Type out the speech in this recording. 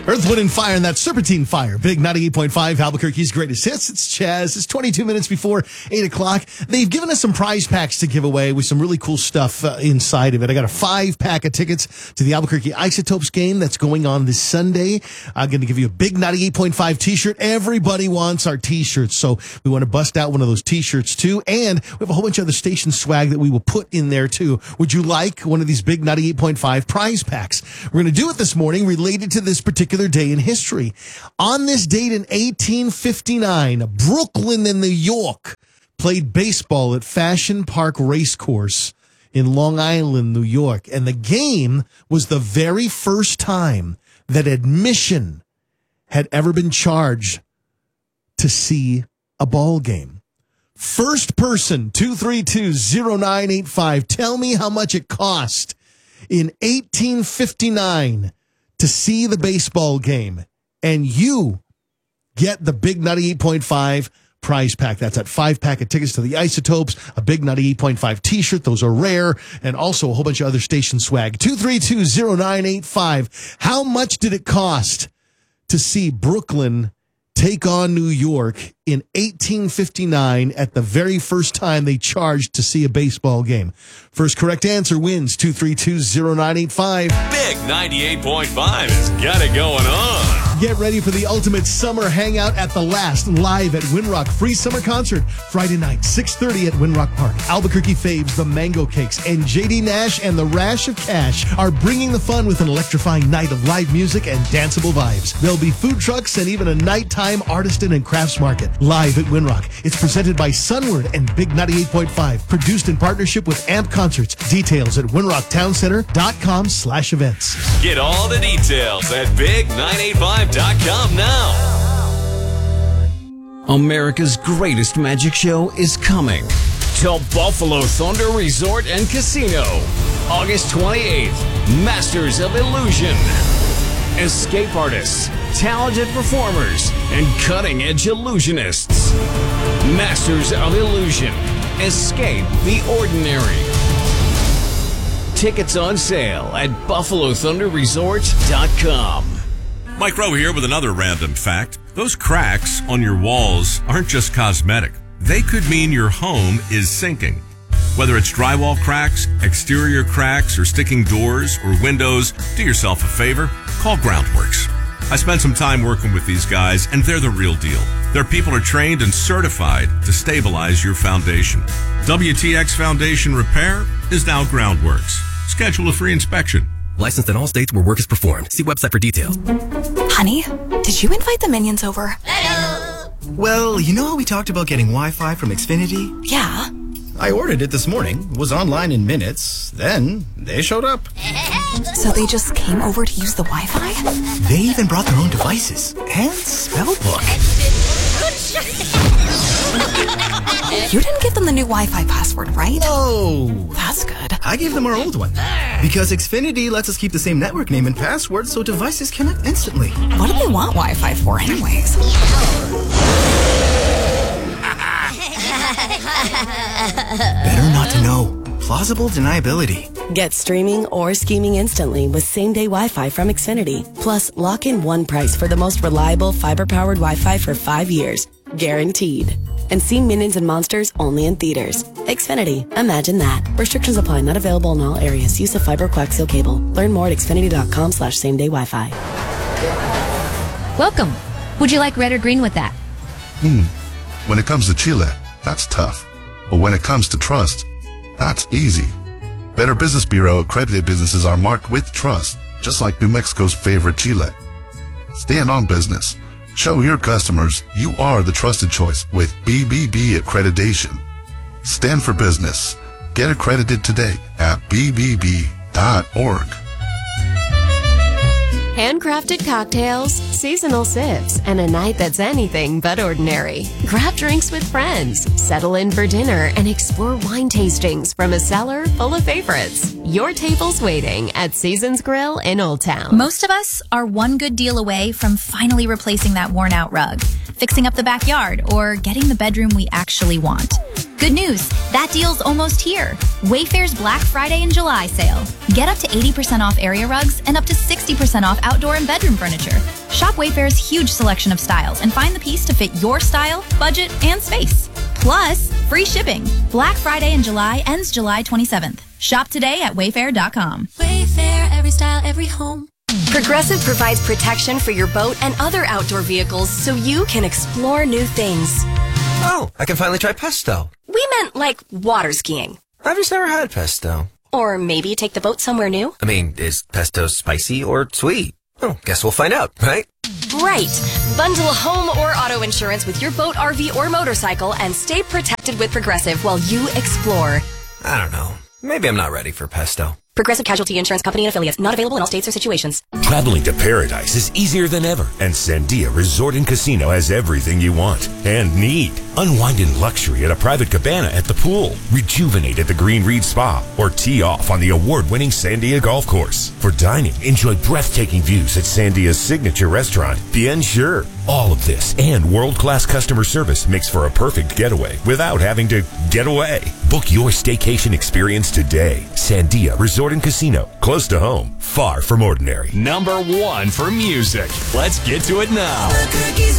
Earth, Wind, and Fire, and that Serpentine Fire. Big 98.5, Albuquerque's greatest hits. It's Chaz. It's 22 minutes before 8 o'clock. They've given us some prize packs to give away with some really cool stuff inside of it. I got a 5-pack of tickets to the Albuquerque Isotopes game that's going on this Sunday. I'm going to give you a big 98.5 t-shirt. Everybody wants our t-shirts, so we want to bust out one of those t-shirts too. And we have a whole bunch of other station swag that we will put in there too. Would you like one of these big 98.5 prize packs? We're going to do it this morning related to this particular day in history. On this date in 1859, Brooklyn and New York played baseball at Fashion Park Racecourse in Long Island, New York. And the game was the very first time that admission had ever been charged to see a ball game. First person, 232-0985. Tell me how much it cost in 1859 to see the baseball game, and you get the big 98.5 prize pack. That's that 5-pack of tickets to the Isotopes, a big 98.5 t-shirt. Those are rare, and also a whole bunch of other station swag. 232-0985. How much did it cost to see Brooklyn take on New York in 1859 at the very first time they charged to see a baseball game? First correct answer wins 232-0985. Big 98.5 has got it going on. Get ready for the ultimate summer hangout at The Last, live at Winrock. Free summer concert Friday night, 6:30 at Winrock Park. Albuquerque faves, the Mango Cakes, and JD Nash and the Rash of Cash are bringing the fun with an electrifying night of live music and danceable vibes. There'll be food trucks and even a nighttime artisan and crafts market live at Winrock. It's presented by Sunward and Big 98.5, produced in partnership with AMP Concerts. Details at winrocktowncenter.com/events. Get all the details at big985.com now. America's greatest magic show is coming to Buffalo Thunder Resort and Casino. August 28th, Masters of Illusion. Escape artists, talented performers, and cutting-edge illusionists. Masters of Illusion. Escape the ordinary. Tickets on sale at BuffaloThunderResorts.com. Mike Rowe here with another random fact. Those cracks on your walls aren't just cosmetic. They could mean your home is sinking. Whether it's drywall cracks, exterior cracks, or sticking doors or windows, do yourself a favor, call Groundworks. I spent some time working with these guys, and they're the real deal. Their people are trained and certified to stabilize your foundation. WTX Foundation Repair is now Groundworks. Schedule a free inspection. Licensed in all states where work is performed. See website for details. Honey, did you invite the minions over? Well, you know how we talked about getting Wi-Fi from Xfinity? Yeah. I ordered it this morning, was online in minutes, then they showed up. So they just came over to use the Wi-Fi? They even brought their own devices and spell book. You didn't give them the new Wi-Fi password, right? No. That's good. I gave them our old one. Because Xfinity lets us keep the same network name and password so devices connect instantly. What do they want Wi-Fi for anyways? Better not to know. Plausible deniability. Get streaming or scheming instantly with same-day Wi-Fi from Xfinity. Plus, lock in one price for the most reliable fiber-powered Wi-Fi for 5 years. Guaranteed. And see Minions and Monsters only in theaters. Xfinity. Imagine that. Restrictions apply. Not available in all areas. Use of fiber coaxial cable. Learn more at xfinity.com/same-day Wi-Fi. Welcome. Would you like red or green with that? When it comes to Chile, that's tough. But when it comes to trust, that's easy. Better Business Bureau accredited businesses are marked with trust, just like New Mexico's favorite Chile. Stand on business. Show your customers you are the trusted choice with BBB accreditation. Stand for business. Get accredited today at bbb.org. Handcrafted cocktails, seasonal sips, and a night that's anything but ordinary. Grab drinks with friends, settle in for dinner, and explore wine tastings from a cellar full of favorites. Your table's waiting at Seasons Grill in Old Town. Most of us are one good deal away from finally replacing that worn-out rug, fixing up the backyard, or getting the bedroom we actually want. Good news, that deal's almost here. Wayfair's Black Friday and July sale. Get up to 80% off area rugs and up to 60% off outdoor and bedroom furniture. Shop Wayfair's huge selection of styles and find the piece to fit your style, budget, and space. Plus, free shipping. Black Friday in July ends July 27th. Shop today at wayfair.com. Wayfair, every style, every home. Progressive provides protection for your boat and other outdoor vehicles so you can explore new things. Oh, I can finally try pesto. We meant like water skiing. I've just never had pesto. Or maybe take the boat somewhere new. I mean, is pesto spicy or sweet? Oh, guess we'll find out, right? Right. Bundle home or auto insurance with your boat, RV, or motorcycle and stay protected with Progressive while you explore. I don't know. Maybe I'm not ready for pesto. Progressive Casualty Insurance Company and affiliates. Not available in all states or situations. Traveling to paradise is easier than ever, and Sandia Resort and Casino has everything you want and need. Unwind in luxury at a private cabana at the pool, rejuvenate at the Green Reed Spa, or tee off on the award-winning Sandia Golf Course. For dining, enjoy breathtaking views at Sandia's signature restaurant, Bien Sur. All of this and world-class customer service makes for a perfect getaway without having to get away. Book your staycation experience today. Sandia Resort and Casino, close to home, far from ordinary. Number 1 for music. Let's get to it now.